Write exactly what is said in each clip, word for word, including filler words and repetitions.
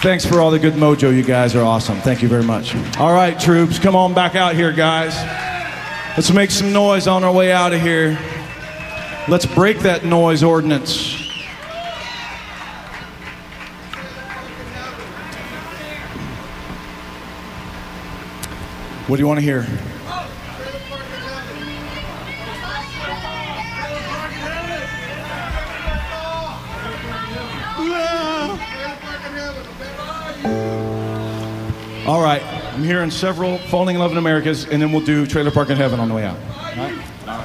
Thanks for all the good mojo. You guys are awesome. Thank you very much. All right, troops, come on back out here, guys. Let's make some noise on our way out of here. Let's break that noise ordinance. What do you want to hear? All right, I'm hearing several Falling in Love in Americas, and then we'll do Trailer Park in Heaven on the way out. All right? All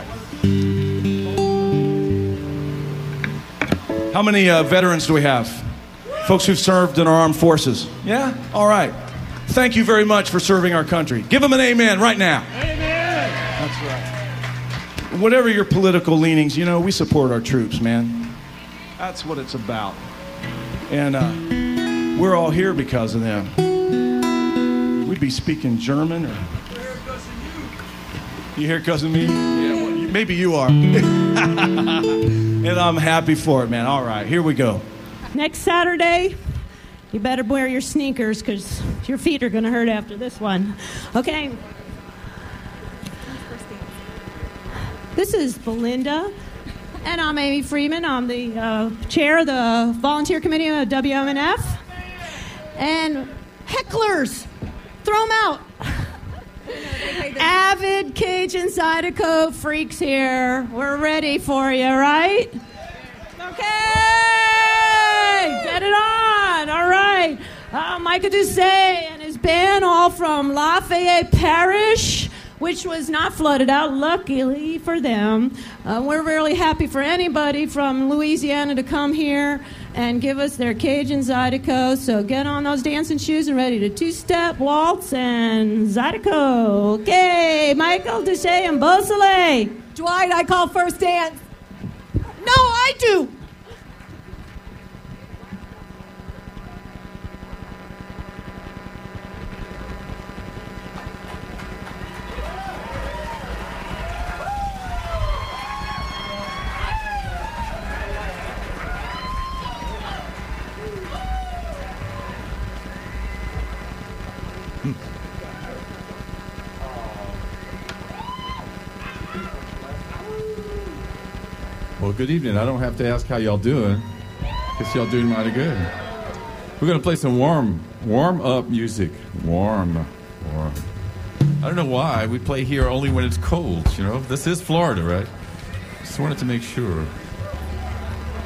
right. How many uh, veterans do we have? Folks who've served in our armed forces? Yeah? All right. Thank you very much for serving our country. Give them an amen right now. Amen. That's right. Whatever your political leanings, you know, we support our troops, man. That's what it's about. And uh, we're all here because of them. We'd be speaking German or... You hear cousin me? Yeah, well, you, maybe you are. And I'm happy for it, man. All right, here we go. Next Saturday, you better wear your sneakers because your feet are going to hurt after this one. Okay. This is Belinda, and I'm Amy Freeman. I'm the uh, chair of the volunteer committee of W M N F. And hecklers, throw them out. Avid Cajun Zydeco freaks here. We're ready for you, right? Okay, get it on. All right. Uh, Micah Doucet and his band, all from Lafayette Parish, which was not flooded out, luckily for them. Uh, we're really happy for anybody from Louisiana to come here and give us their Cajun Zydeco. So get on those dancing shoes and ready to two-step, waltz, and Zydeco. Okay, Michael Doucet and Beausoleil. Dwight, I call first dance. No, I do. Well, good evening. I don't have to ask how y'all doing, because y'all doing mighty good. We're going to play some warm, warm-up music. Warm, warm. I don't know why. We play here only when it's cold, you know. This is Florida, right? Just wanted to make sure.